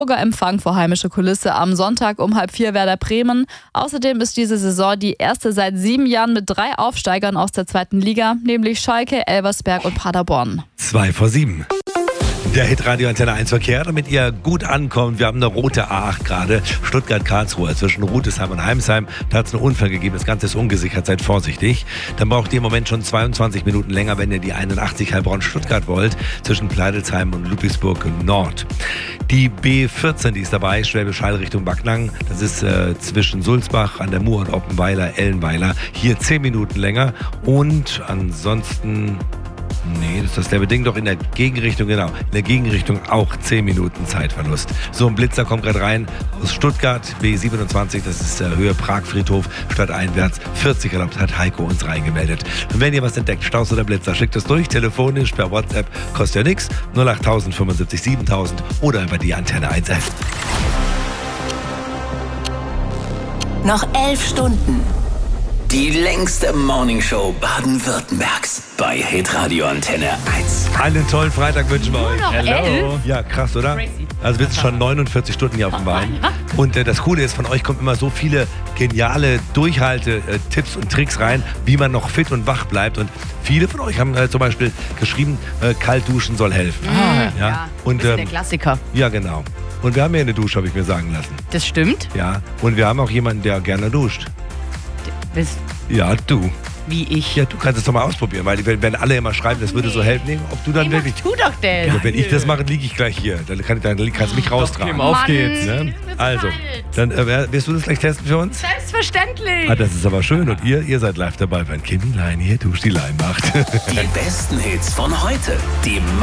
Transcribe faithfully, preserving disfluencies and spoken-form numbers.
Empfang vor heimischer Kulisse am Sonntag um halb vier Werder Bremen. Außerdem ist diese Saison die erste seit sieben Jahren mit drei Aufsteigern aus der zweiten Liga, nämlich Schalke, Elversberg und Paderborn. Zwei vor sieben. Der Hitradio Antenne eins Verkehr, damit ihr gut ankommt. Wir haben eine rote A acht gerade, Stuttgart-Karlsruhe, zwischen Rudesheim und Heimsheim. Da hat es einen Unfall gegeben, das Ganze ist ungesichert, seid vorsichtig. Dann braucht ihr im Moment schon zweiundzwanzig Minuten länger, wenn ihr die einundachtzig Heilbronn-Stuttgart wollt, zwischen Pleidelsheim und Ludwigsburg Nord. Die B vierzehn, die ist dabei, Schwäbisch Hall Richtung Backnang. Das ist äh, zwischen Sulzbach an der Mur und Oppenweiler, Ellenweiler. Hier zehn Minuten länger. Und ansonsten... Nee, das ist der bedingt doch in der Gegenrichtung, genau. In der Gegenrichtung auch zehn Minuten Zeitverlust. So, ein Blitzer kommt gerade rein aus Stuttgart, B siebenundzwanzig, das ist äh, Höhe Pragfriedhof, stadteinwärts. vierzig erlaubt, hat Heiko uns reingemeldet. Und wenn ihr was entdeckt, Staus oder Blitzer, schickt es durch, telefonisch, per WhatsApp, kostet ja nichts. null acht null null fünfundsiebzig siebentausend oder über die Antenne eins F. Noch elf Stunden. Die längste Morningshow Baden-Württembergs bei Hitradio Antenne eins. Einen tollen Freitag wünschen wir euch. noch elf? Ja, krass, oder? Crazy. Also wir sind schon neunundvierzig Stunden hier auf dem Bein. Und äh, das Coole ist, von euch kommen immer so viele geniale Durchhalte-Tipps und Tricks rein, wie man noch fit und wach bleibt. Und viele von euch haben äh, zum Beispiel geschrieben, äh, kalt duschen soll helfen. Ah, ja. ja. Und, Das ist ähm, der Klassiker. ja, genau. Und wir haben hier eine Dusche, habe ich mir sagen lassen. Das stimmt. Ja. Und wir haben auch jemanden, der gerne duscht. Bist Ja, du. wie ich. Ja, du kannst es doch mal ausprobieren, weil wenn, wenn alle immer schreiben, das würde so helfen, nee, ob du dann Nee, wirklich... mach du doch denn. Ja, wenn ich das mache, liege ich gleich hier. Dann, kann, dann kannst du mich raustragen. Mann, auf geht's. Ne? du bist Also, kalt. dann äh, wirst du das gleich testen für uns? Selbstverständlich. Ah, das ist aber schön. Und ihr, ihr seid live dabei, wenn Kimi Lein hier Dusch die Lein macht. Die besten Hits von heute. Die